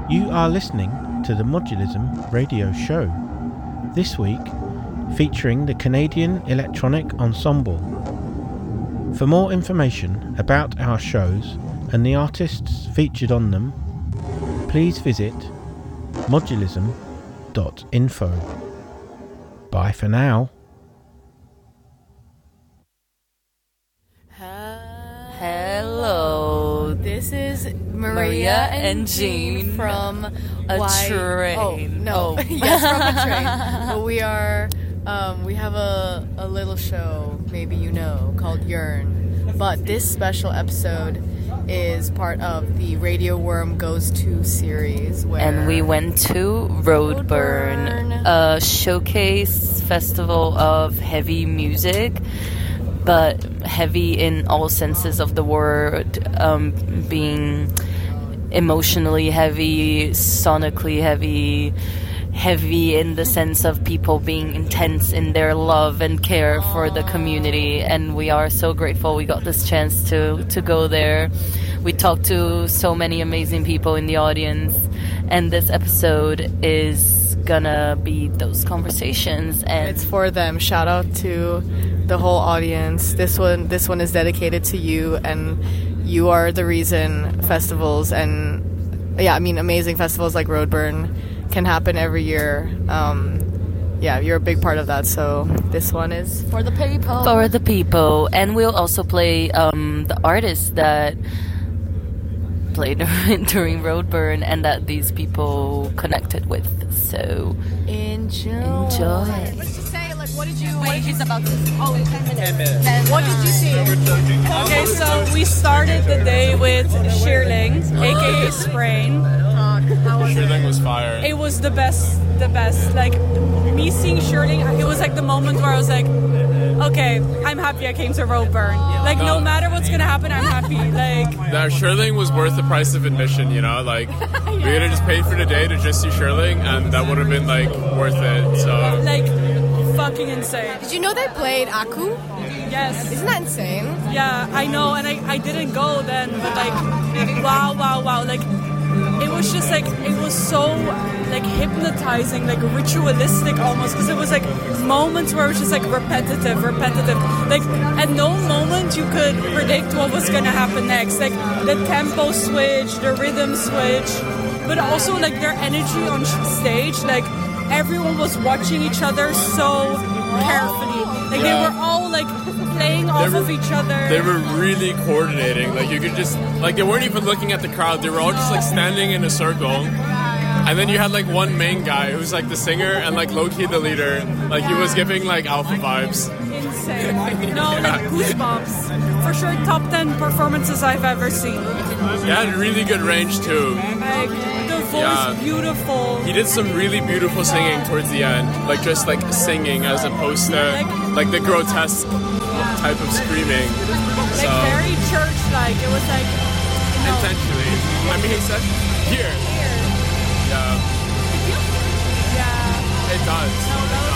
You are listening to the Modulism radio show, this week featuring the Canadian Electronic Ensemble. For more information about our shows and the artists featured on them, please visit modulism.info. Bye for now. Hello, this is Maria and Jean from a train. Yes, from a train. But we are, we have a little show, maybe you know, called Yearn. But this special episode is part of the Radio Worm Goes To series. And we went to Roadburn, a showcase festival of heavy music. But heavy in all senses of the word, being emotionally heavy, sonically heavy in the sense of people being intense in their love and care for the community. And we are so grateful we got this chance to go there. We talked to so many amazing people in the audience, and this episode is gonna be those conversations, and it's for them. Shout out to the whole audience. This one is dedicated to you, and you are the reason festivals and amazing festivals like Roadburn can happen every year. You're a big part of that, so this one is for the people. And we'll also play the artists that played during Roadburn and that these people connected with. So enjoy. Let's just say, what did you? Wait, he's about to. Oh, in 10 minutes. What did you see? Okay, so we started the day with Shearling, aka Sprain. Shearling was fire. It was the best. Like, me seeing Shearling, it was like the moment where I was like, okay, I'm happy I came to Roadburn. Like, no matter what's gonna happen, I'm happy. Like, Shearling was worth the price of admission, you know? Like, we could have just paid for the day to just see Shearling, and that would have been, like, worth it, so... Like, fucking insane. Did you know they played Aku? Yes. Isn't that insane? Yeah, I know, and I didn't go then, but, like, wow. Like, it was just, like, it was so, like, hypnotizing, like, ritualistic almost, because it was, like, moments where it was just, like, repetitive. Like, at no moment you could predict what was going to happen next. Like, the tempo switch, the rhythm switch, but also, like, their energy on stage, like, everyone was watching each other so carefully. Like, they were all, like, playing off of each other. They were really coordinating. Like, you could just... Like, they weren't even looking at the crowd. They were all just, like, standing in a circle. And then you had, like, one main guy who's, like, the singer and, like, low-key the leader. Like, he was giving, like, alpha vibes. Insane. Like, goosebumps. For sure, top 10 performances I've ever seen. Yeah, really good range, too. Like, the voice, beautiful. He did some really beautiful singing towards the end. Like, just, like, singing as opposed to, like the grotesque type of screaming. Like, very church-like. It was, like... Intentionally. I mean, he said, here. Yeah. Yeah. It does. No, that